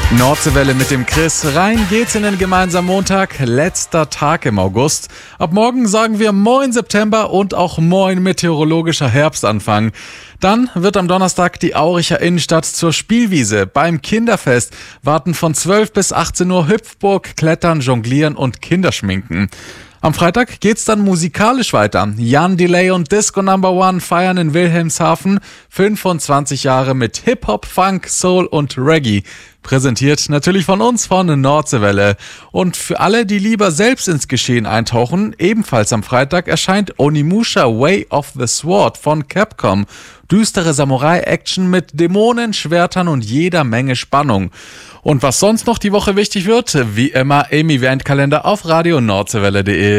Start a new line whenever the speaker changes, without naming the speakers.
Nordseewelle mit dem Chris. Rein geht's in den gemeinsamen Montag, letzter Tag im August. Ab morgen sagen wir Moin September und auch Moin meteorologischer Herbstanfang. Dann wird am Donnerstag die Auricher Innenstadt zur Spielwiese. Beim Kinderfest warten von 12 bis 18 Uhr Hüpfburg, Klettern, Jonglieren und Kinderschminken. Am Freitag geht's dann musikalisch weiter. Jan Delay und Disco No. 1 feiern in Wilhelmshaven 25 Jahre mit Hip-Hop, Funk, Soul und Reggae. Präsentiert natürlich von uns von Nordseewelle. Und für alle, die lieber selbst ins Geschehen eintauchen, ebenfalls am Freitag erscheint Onimusha Way of the Sword von Capcom. Düstere Samurai-Action mit Dämonen, Schwertern und jeder Menge Spannung. Und was sonst noch die Woche wichtig wird, wie immer im Eventkalender auf radionordseewelle.de.